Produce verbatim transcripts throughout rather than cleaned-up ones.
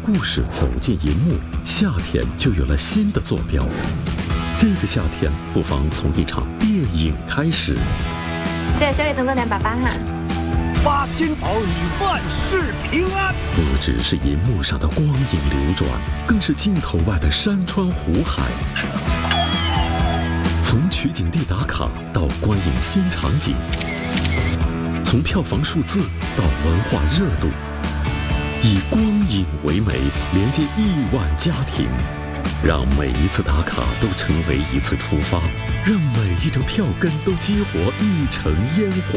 故事走进银幕，夏天就有了新的坐标。这个夏天，不妨从一场电影开始。 对，小李等等点爸爸哈。 八仙保你万事平安。 不只是银幕上的光影流转，更是镜头外的山川湖海。从取景地打卡到观影新场景，从票房数字到文化热度，以光影为媒，连接亿万家庭，让每一次打卡都成为一次出发，让每一张票根都激活一城烟火。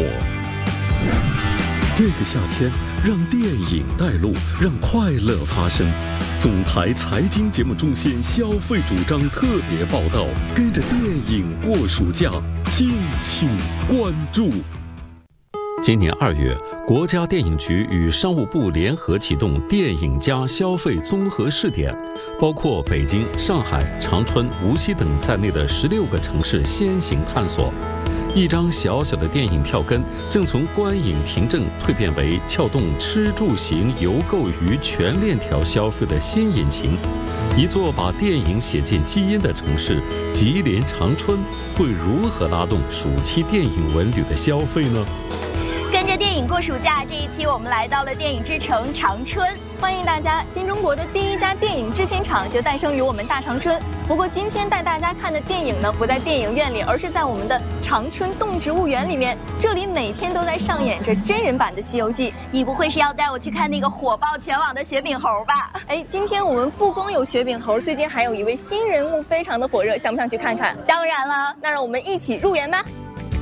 这个夏天，让电影带路，让快乐发生。总台财经节目中心消费主张特别报道，跟着电影过暑假，敬请关注。今年二月，国家电影局与商务部联合启动电影加消费综合试点，包括北京、上海、长春、无锡等在内的十六个城市先行探索。一张小小的电影票根，正从观影凭证蜕变为撬动吃住行游购于全链条消费的新引擎。一座把电影写进基因的城市吉林长春，会如何拉动暑期电影文旅的消费呢？ 跟着电影过暑假，这一期我们来到了电影之城长春， 欢迎大家！新中国的第一家电影制片厂就诞生于我们大长春。不过今天带大家看的电影呢，不在电影院里，而是在我们的长春动植物园里面。这里每天都在上演着真人版的《西游记》。 你不会是要带我去看那个火爆全网的雪饼猴吧？ 哎，今天我们不光有雪饼猴，最近还有一位新人物非常的火热，想不想去看看？ 当然了， 那让我们一起入园吧。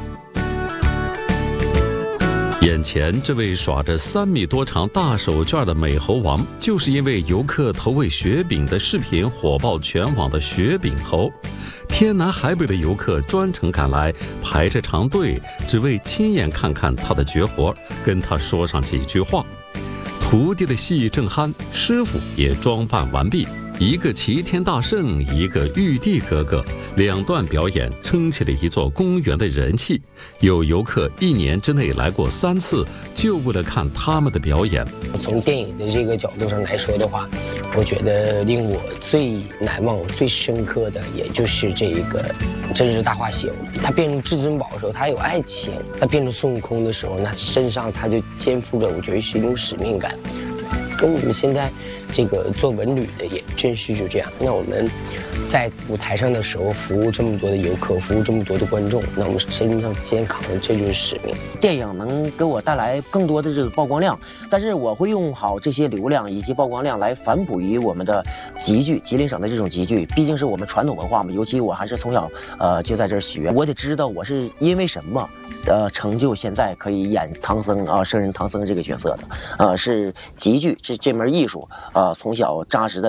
眼前这位耍着三米多长大手绢的美猴王，就是因为游客投喂雪饼的视频火爆全网的雪饼猴。天南海北的游客专程赶来，排着长队，只为亲眼看看他的绝活，跟他说上几句话。徒弟的戏正酣，师傅也装扮完毕，一个齐天大圣，一个玉帝哥哥，两段表演撑起了一座公园的人气。有游客一年之内来过三次，就为了看他们的表演。 从电影的这个角度上来说的话，我觉得令我最难忘、最深刻的，也就是这个《真实大话西游》。他变成至尊宝的时候，他有爱情；他变成孙悟空的时候，那身上他就肩负着，我觉得是一种使命感。跟我们现在这个做文旅的也真是就这样。那我们在舞台上的时候，服务这么多的游客，服务这么多的观众，那我们身上肩扛的这就是使命。 电影能给我带来更多的这个曝光量，但是我会用好这些流量以及曝光量来反哺于我们的集剧，吉林省的这种集剧，毕竟是我们传统文化嘛。尤其我还是从小呃就在这儿学，我得知道我是因为什么呃成就现在可以演唐僧啊，圣人唐僧这个角色的，呃是集剧这这门艺术，呃从小扎实的